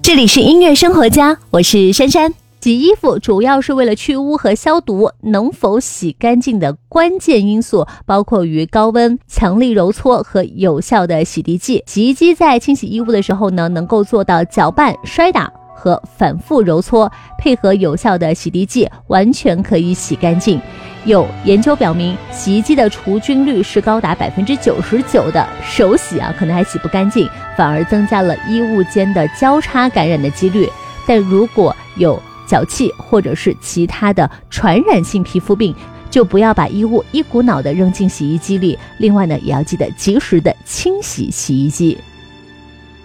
这里是音乐生活家，我是珊珊。 洗衣服主要是为了去污和消毒，能否洗干净的关键因素包括于高温、强力揉搓和有效的洗涤剂。洗衣机在清洗衣物的时候呢，能够做到搅拌、摔打和反复揉搓，配合有效的洗涤剂，完全可以洗干净。有研究表明，洗衣机的除菌率是高达99%的，手洗可能还洗不干净，反而增加了衣物间的交叉感染的几率。但如果有脚气或者是其他的传染性皮肤病，就不要把衣物一股脑的扔进洗衣机里。另外呢，也要记得及时的清洗洗衣机。